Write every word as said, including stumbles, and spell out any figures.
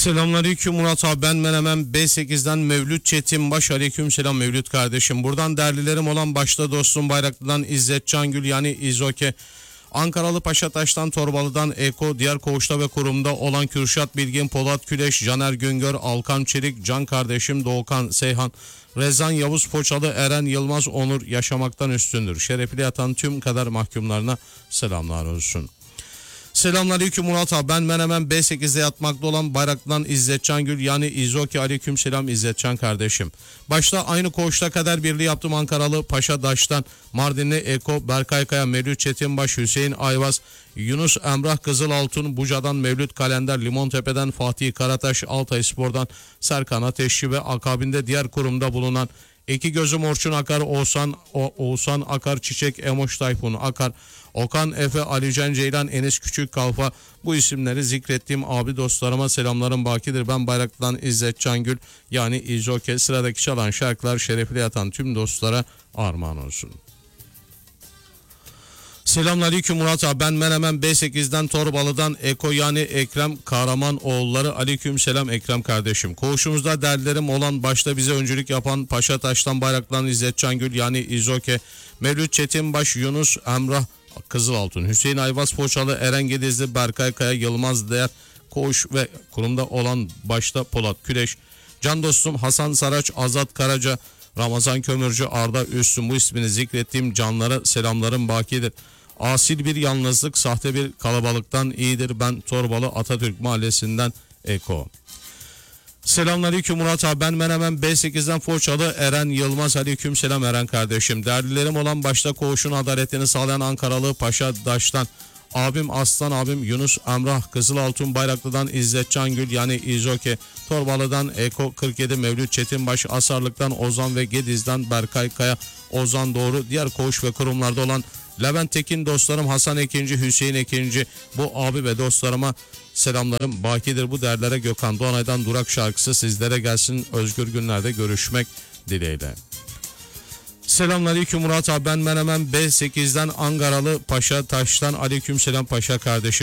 Selamünaleyküm Murat abi, ben Menemen B sekizden Mevlüt Çetinbaş. Aleykümselam Mevlüt kardeşim. Buradan derlilerim olan başta dostum Bayraklı'dan İzzet Cangül yani İzoke, Ankaralı Paşataş'tan Torbalı'dan Eko, diğer koğuşta ve kurumda olan Kürşat Bilgin, Polat Küleş, Caner Güngör, Alkan Çelik, Can kardeşim Doğukan Seyhan, Rezan Yavuz Poçalı, Eren Yılmaz Onur yaşamaktan üstündür. Şerefli yatan tüm kader mahkumlarına selamlar olsun. Selamünaleyküm Murat abi, ben Menemen B sekizde yatmakta olan Bayraklı'dan İzzet Cangül yani İzoki. Aleykümselam İzzetcan kardeşim. Başta aynı koğuşta kader birliği yaptım Ankaralı Paşadaş'tan, Mardinli Eko, Berkay Kaya, Mevlüt Çetinbaş, Hüseyin Ayvaz, Yunus Emrah Kızılaltun, Buca'dan Mevlüt Kalender, Limontepe'den Fatih Karataş, Altayspor'dan Serkan Ateşçi ve akabinde diğer kurumda bulunan İki Gözüm Orçun Akar, Oğuzhan, o, Oğuzhan Akar, Çiçek Emoş Tayfun Akar, Okan Efe, Alican Ceylan, Enes Küçük Kalfa, bu isimleri zikrettiğim abi dostlarıma selamlarım bakidir. Ben Bayraklı'dan İzzet Cangül yani İzoke. Sıradaki çalan şarkılar şerefli yatan tüm dostlara armağan olsun. Selamünaleyküm Murat abi, ben Menemen B sekizden Torbalı'dan Eko yani Ekrem Kahramanoğulları. Aleykümselam Ekrem kardeşim. Koğuşumuzda derdilerim olan başta bize öncülük yapan Paşataş'tan Bayraklı'dan İzzet Cangül yani İzoke, Mevlüt Çetinbaş, Yunus Emrah Kızılaltun, Hüseyin Ayvaz Poçalı, Eren Gedizli, Berkay Kaya, Yılmaz Değer, koğuş ve kurumda olan başta Polat Küleş, can dostum Hasan Saraç, Azat Karaca, Ramazan Kömürcü, Arda Üstün, bu ismini zikrettiğim canlara selamlarım bakidir. Asil bir yalnızlık sahte bir kalabalıktan iyidir. Ben Torbalı Atatürk Mahallesi'nden Eko. Selamünaleyküm Murat abi, ben Menemen B sekizden Foçalı Eren Yılmaz. Aleykümselam Eren kardeşim. Derdilerim olan başta koğuşun adaletini sağlayan Ankaralı Paşadaş'tan abim Aslan abim Yunus Emrah Kızılaltun, Bayraklı'dan İzzet Cangül yani İzoke, Torbalı'dan Eko kırk yedi, Mevlüt Çetinbaş, Asarlık'tan Ozan ve Gediz'den Berkay Kaya, Ozan Doğru, diğer koğuş ve kurumlarda olan Levent Tekin dostlarım, Hasan Ekinci, Hüseyin Ekinci, bu abi ve dostlarıma selamlarım bakidir. Bu değerlere Gökhan Doğanay'dan Durak şarkısı sizlere gelsin. Özgür günlerde görüşmek dileğiyle. Selamünaleyküm Murat abi, ben Menemen B sekizden Ankaralı Paşa Taş'tan. Aleykümselam Paşa kardeşim.